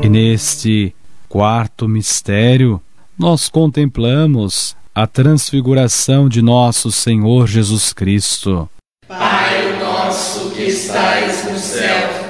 E neste quarto mistério, nós contemplamos a transfiguração de nosso Senhor Jesus Cristo. Pai nosso que estais no céu,